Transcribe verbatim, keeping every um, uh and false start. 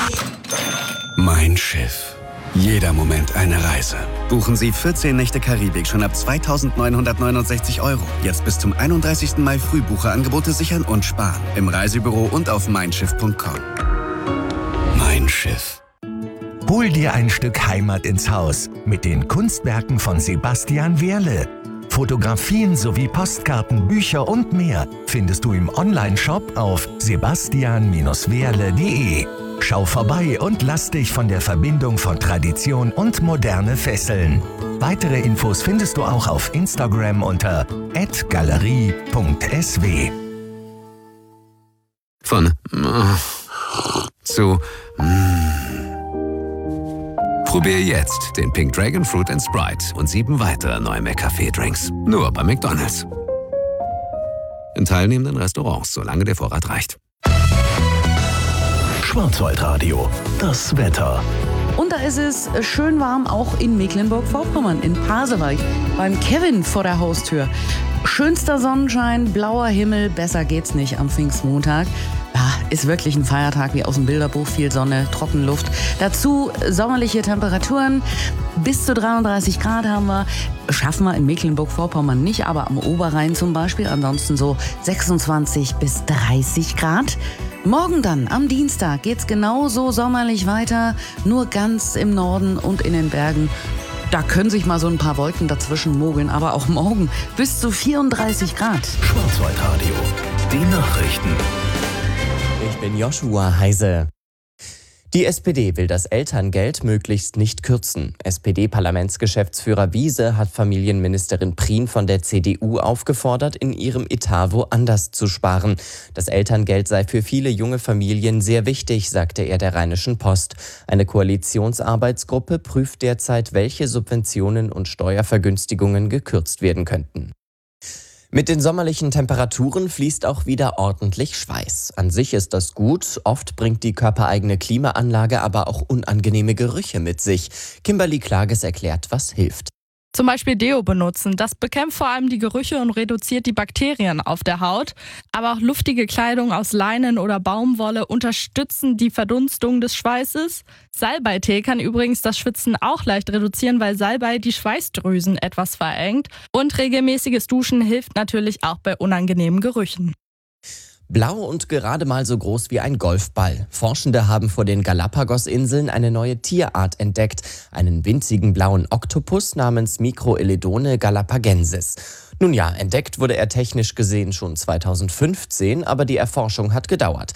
Mein Schiff. Jeder Moment eine Reise. Buchen Sie vierzehn Nächte Karibik schon ab zweitausendneunhundertneunundsechzig Euro. Jetzt bis zum einunddreißigsten Mai Frühbucherangebote sichern und sparen. Im Reisebüro und auf mein schiff punkt com. Mein Schiff. Hol dir ein Stück Heimat ins Haus mit den Kunstwerken von Sebastian Wehrle. Fotografien sowie Postkarten, Bücher und mehr findest du im Onlineshop auf sebastian wehrle punkt de. Schau vorbei und lass dich von der Verbindung von Tradition und Moderne fesseln. Weitere Infos findest du auch auf Instagram unter at galerie punkt s w. Von zu Probier jetzt den Pink Dragon Fruit and Sprite und sieben weitere neue McCafé-Drinks. Nur bei McDonald's. In teilnehmenden Restaurants, solange der Vorrat reicht. Schwarzwaldradio, das Wetter. Und da ist es schön warm, auch in Mecklenburg-Vorpommern, in Pasewalk, beim Kevin vor der Haustür. Schönster Sonnenschein, blauer Himmel, besser geht's nicht am Pfingstmontag. Ja, ist wirklich ein Feiertag wie aus dem Bilderbuch, viel Sonne, Trockenluft. Dazu sommerliche Temperaturen, bis zu dreiunddreißig Grad haben wir. Schaffen wir in Mecklenburg-Vorpommern nicht, aber am Oberrhein zum Beispiel. Ansonsten so sechsundzwanzig bis dreißig Grad. Morgen dann, am Dienstag, geht's genauso sommerlich weiter, nur ganz im Norden und in den Bergen. Da können sich mal so ein paar Wolken dazwischen mogeln, aber auch morgen bis zu vierunddreißig Grad. Schwarzwaldradio, die Nachrichten. Ich bin Joshua Heise. Die S P D will das Elterngeld möglichst nicht kürzen. S P D-Parlamentsgeschäftsführer Wiese hat Familienministerin Prien von der C D U aufgefordert, in ihrem Etat woanders zu sparen. Das Elterngeld sei für viele junge Familien sehr wichtig, sagte er der Rheinischen Post. Eine Koalitionsarbeitsgruppe prüft derzeit, welche Subventionen und Steuervergünstigungen gekürzt werden könnten. Mit den sommerlichen Temperaturen fließt auch wieder ordentlich Schweiß. An sich ist das gut, oft bringt die körpereigene Klimaanlage aber auch unangenehme Gerüche mit sich. Kimberly Klages erklärt, was hilft. Zum Beispiel Deo benutzen. Das bekämpft vor allem die Gerüche und reduziert die Bakterien auf der Haut. Aber auch luftige Kleidung aus Leinen oder Baumwolle unterstützen die Verdunstung des Schweißes. Salbeitee kann übrigens das Schwitzen auch leicht reduzieren, weil Salbei die Schweißdrüsen etwas verengt. Und regelmäßiges Duschen hilft natürlich auch bei unangenehmen Gerüchen. Blau und gerade mal so groß wie ein Golfball. Forschende haben vor den Galapagos-Inseln eine neue Tierart entdeckt. Einen winzigen blauen Oktopus namens Microeledone galapagensis. Nun ja, entdeckt wurde er technisch gesehen schon zweitausendfünfzehn, aber die Erforschung hat gedauert.